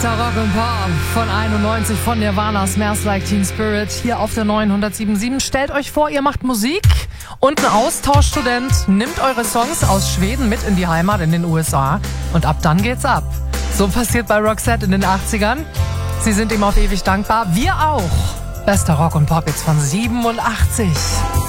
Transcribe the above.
Rock and Pop von 91 von Nirvana, Smells Like Teen Spirit, hier auf der 907.7. Stellt euch vor, ihr macht Musik und ein Austauschstudent nimmt eure Songs aus Schweden mit in die Heimat in den USA und ab dann geht's ab. So passiert bei Roxette in den 80ern. Sie sind ihm auf ewig dankbar. Wir auch. Bester Rock und Pop jetzt von 87.